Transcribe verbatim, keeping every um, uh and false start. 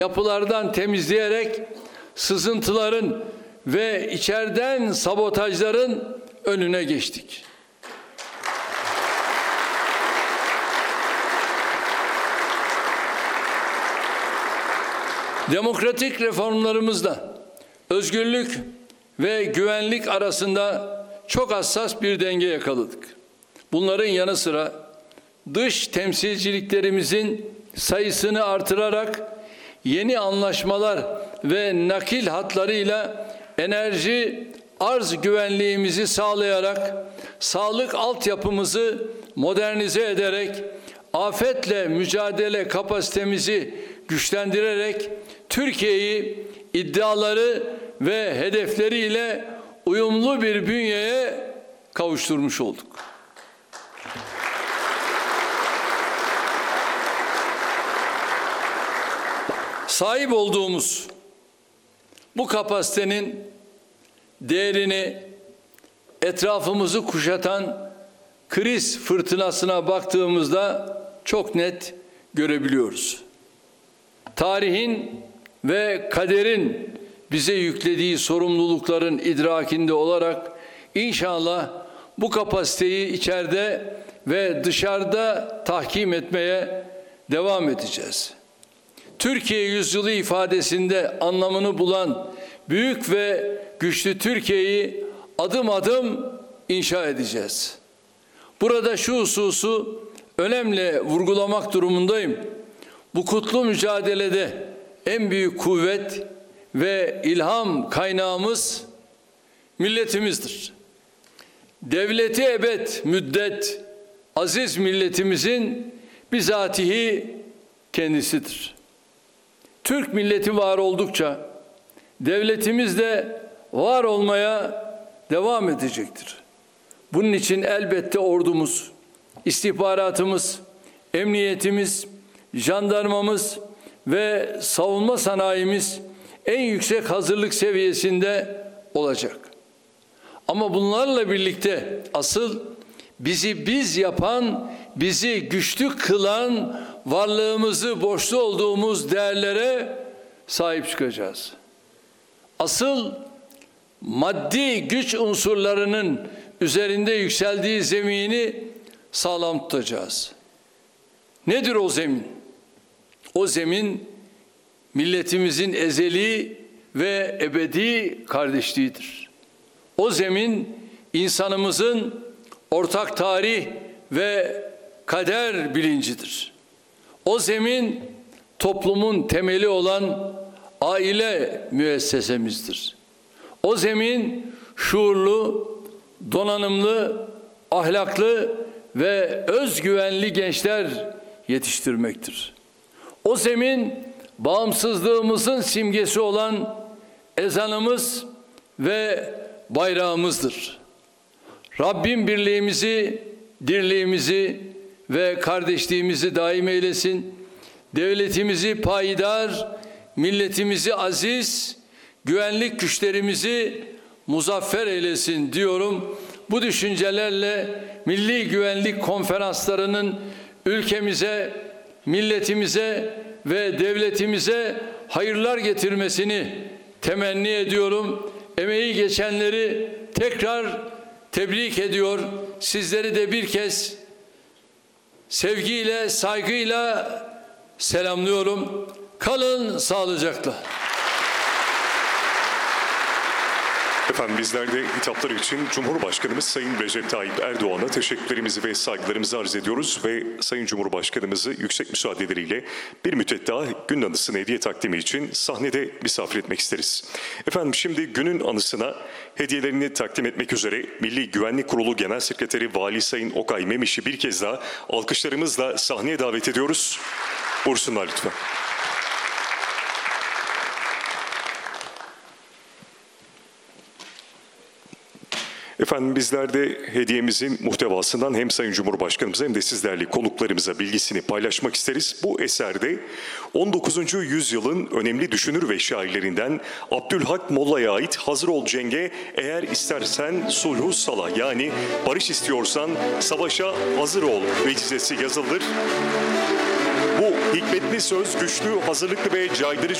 yapılardan temizleyerek sızıntıların ve içeriden sabotajların önüne geçtik. Demokratik reformlarımızla özgürlük ve güvenlik arasında çok hassas bir denge yakaladık. Bunların yanı sıra dış temsilciliklerimizin sayısını artırarak yeni anlaşmalar ve nakil hatlarıyla enerji arz güvenliğimizi sağlayarak, sağlık altyapımızı modernize ederek, afetle mücadele kapasitemizi güçlendirerek Türkiye'yi iddiaları ve hedefleriyle uyumlu bir bünyeye kavuşturmuş olduk. Sahip olduğumuz bu kapasitenin değerini etrafımızı kuşatan kriz fırtınasına baktığımızda çok net görebiliyoruz. Tarihin ve kaderin bize yüklediği sorumlulukların idrakinde olarak inşallah bu kapasiteyi içeride ve dışarıda tahkim etmeye devam edeceğiz. Türkiye yüzyılı ifadesinde anlamını bulan büyük ve güçlü Türkiye'yi adım adım inşa edeceğiz. Burada şu hususu önemli vurgulamak durumundayım. Bu kutlu mücadelede en büyük kuvvet ve ilham kaynağımız milletimizdir. Devleti ebed müddet aziz milletimizin bizatihi kendisidir. Türk milleti var oldukça devletimiz de var olmaya devam edecektir. Bunun için elbette ordumuz, istihbaratımız, emniyetimiz, jandarmamız ve savunma sanayimiz en yüksek hazırlık seviyesinde olacak. Ama bunlarla birlikte asıl bizi biz yapan, bizi güçlü kılan, varlığımızı borçlu olduğumuz değerlere sahip çıkacağız. Asıl maddi güç unsurlarının üzerinde yükseldiği zemini sağlam tutacağız. Nedir o zemin? O zemin milletimizin ezeli ve ebedi kardeşliğidir. O zemin insanımızın ortak tarih ve kader bilincidir. O zemin toplumun temeli olan aile müessesemizdir. O zemin şuurlu, donanımlı, ahlaklı ve özgüvenli gençler yetiştirmektir. O zemin bağımsızlığımızın simgesi olan ezanımız ve bayrağımızdır. Rabbim birliğimizi, dirliğimizi ve kardeşliğimizi daim eylesin. Devletimizi payidar, milletimizi aziz, güvenlik güçlerimizi muzaffer eylesin diyorum. Bu düşüncelerle Milli Güvenlik Konferanslarının ülkemize, milletimize ve devletimize hayırlar getirmesini temenni ediyorum. Emeği geçenleri tekrar tebrik ediyor. Sizleri de bir kez sevgiyle, saygıyla selamlıyorum. Kalın sağlıcakla. Efendim bizler de hitapları için Cumhurbaşkanımız Sayın Recep Tayyip Erdoğan'a teşekkürlerimizi ve saygılarımızı arz ediyoruz ve Sayın Cumhurbaşkanımızı yüksek müsaadeleriyle bir müddet daha gün anısına hediye takdimi için sahnede misafir etmek isteriz. Efendim şimdi günün anısına hediyelerini takdim etmek üzere Milli Güvenlik Kurulu Genel Sekreteri Vali Sayın Okay Memiş'i bir kez daha alkışlarımızla sahneye davet ediyoruz. Buyursunlar lütfen. Efendim bizler de hediyemizin muhtevasından hem Sayın Cumhurbaşkanımıza hem de sizlerle konuklarımıza bilgisini paylaşmak isteriz. Bu eserde on dokuzuncu yüzyılın önemli düşünür ve şairlerinden Abdülhak Molla'ya ait "Hazır ol cenge, eğer istersen sulhu sala" yani barış istiyorsan savaşa hazır ol vecizesi yazılır. Bu Hikmetli söz, güçlü, hazırlıklı ve caydırıcı